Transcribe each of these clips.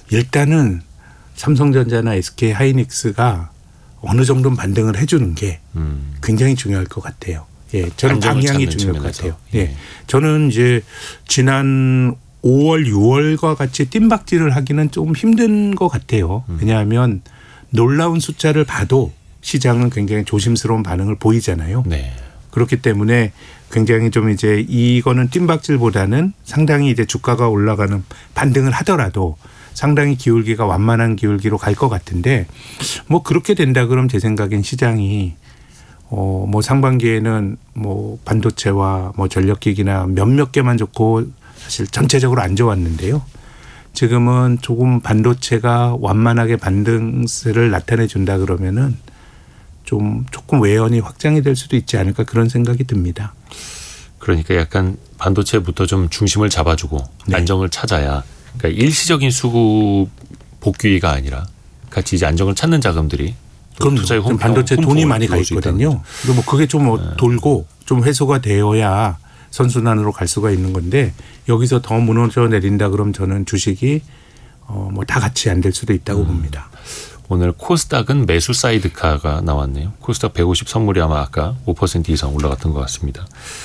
일단은 삼성전자나 SK 하이닉스가 어느 정도는 반등을 해주는 게 굉장히 중요할 것 같아요. 예, 저는 방향이 중요할 것 같아요. 예, 저는 이제 지난 5월, 6월과 같이 뜀박질을 하기는 좀 힘든 것 같아요. 왜냐하면 놀라운 숫자를 봐도 시장은 굉장히 조심스러운 반응을 보이잖아요. 네. 그렇기 때문에 굉장히 좀 이제 이거는 뜀박질보다는 상당히 이제 주가가 올라가는 반등을 하더라도 상당히 기울기가 완만한 기울기로 갈 것 같은데 뭐 그렇게 된다 그러면 제 생각엔 시장이 뭐 상반기에는 뭐 반도체와 뭐 전력기기나 몇몇 개만 좋고 사실 전체적으로 안 좋았는데요. 지금은 조금 반도체가 완만하게 반등세를 나타내 준다 그러면은 조금 외연이 확장이 될 수도 있지 않을까 그런 생각이 듭니다. 그러니까 약간 반도체부터 좀 중심을 잡아주고 네. 안정을 찾아야 그러니까 일시적인 수급 복귀가 아니라 같이 이제 안정을 찾는 자금들이 그럼 투자에 반도체 돈이 많이 가 있거든요. 그리고 뭐 그게 좀 돌고 좀 회수가 되어야 선순환으로 갈 수가 있는 건데 여기서 더 무너져 내린다 그러면 저는 주식이 뭐 다 같이 안 될 수도 있다고 봅니다. 오늘 코스닥은 매수 사이드카가 나왔네요. 코스닥 150 선물이 아마 아까 5% 이상 올라갔던 것 같습니다.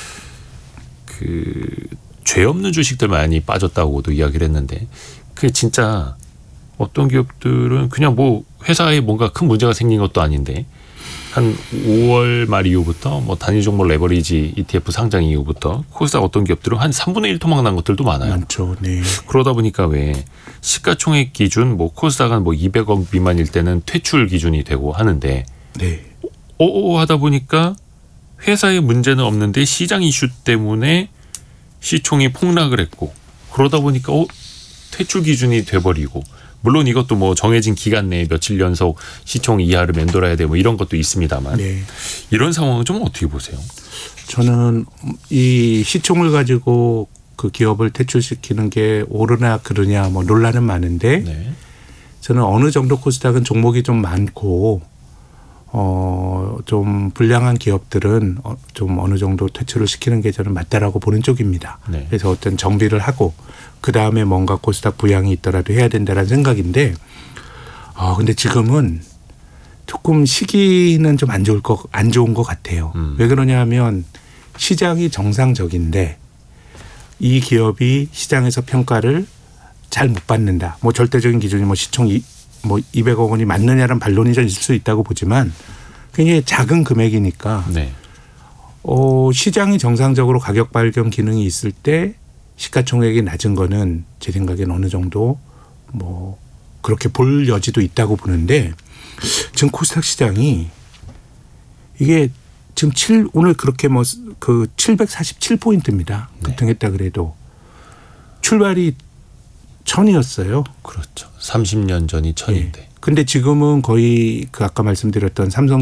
죄 없는 주식들 많이 빠졌다고도 이야기를 했는데 그게 진짜 어떤 기업들은 그냥 뭐 회사에 뭔가 큰 문제가 생긴 것도 아닌데 한 5월 말 이후부터 뭐 단위 종목 레버리지 ETF 상장 이후부터 코스닥 어떤 기업들은 한 3분의 1 토막 난 것들도 많아요. 많죠. 네. 그러다 보니까 왜 시가총액 기준 뭐 코스닥은 뭐 200억 미만일 때는 퇴출 기준이 되고 하는데 네. 하다 보니까 회사에 문제는 없는데 시장 이슈 때문에 시총이 폭락을 했고 그러다 보니까 퇴출 기준이 돼버리고 물론 이것도 뭐 정해진 기간 내에 며칠 연속 시총 이하를 맴돌아야 돼 뭐 이런 것도 있습니다만 네. 이런 상황은 좀 어떻게 보세요? 저는 이 시총을 가지고 그 기업을 퇴출시키는 게 옳으냐 그르냐 뭐 논란은 많은데 네. 저는 어느 정도 코스닥은 종목이 좀 많고 좀 불량한 기업들은 좀 어느 정도 퇴출을 시키는 게 저는 맞다라고 보는 쪽입니다. 네. 그래서 어떤 정비를 하고 그다음에 뭔가 코스닥 부양이 있더라도 해야 된다라는 생각인데 근데 지금은 조금 시기는 좀 안 좋은 것 같아요. 왜 그러냐 하면 시장이 정상적인데 이 기업이 시장에서 평가를 잘 못 받는다. 뭐 절대적인 기준이 뭐 시총 200억 원이 맞느냐라는 반론이 좀 있을 수 있다고 보지만 굉장히 작은 금액이니까 네. 시장이 정상적으로 가격 발견 기능이 있을 때 시가총액이 낮은 거는 제 생각엔 어느 정도 뭐 그렇게 볼 여지도 있다고 보는데 지금 코스닥 시장이 이게 지금 오늘 그렇게 뭐 그 747포인트입니다. 급등했다 그래도 출발이 1000이었어요. 그렇죠. 30년 전이 1000인데. 네. 근데 지금은 거의 그 아까 말씀드렸던 삼성